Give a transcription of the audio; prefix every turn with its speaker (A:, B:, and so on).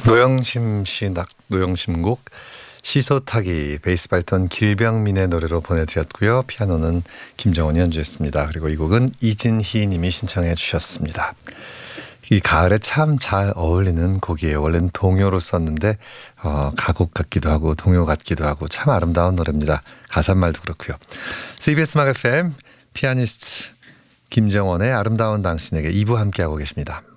A: 노영심 노영심 곡 시소타기, 베이스 바리톤 길병민의 노래로 보내드렸고요. 피아노는 김정원이 연주했습니다. 그리고 이 곡은 이진희 님이 신청해 주셨습니다. 이 가을에 참 잘 어울리는 곡이에요. 원래는 동요로 썼는데 가곡 같기도 하고 동요 같기도 하고 참 아름다운 노래입니다. 가사말도 그렇고요. CBS 음악 FM 피아니스트 김정원의 아름다운 당신에게 2부 함께하고 계십니다.